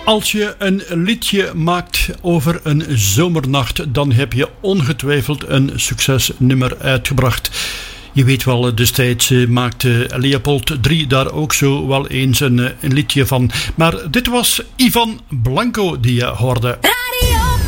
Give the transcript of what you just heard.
Als je een liedje maakt over een zomernacht, dan heb je ongetwijfeld een succesnummer uitgebracht. Je weet wel, destijds maakte Leopold III daar ook zo wel eens een liedje van. Maar dit was Ivan Blanco die je hoorde.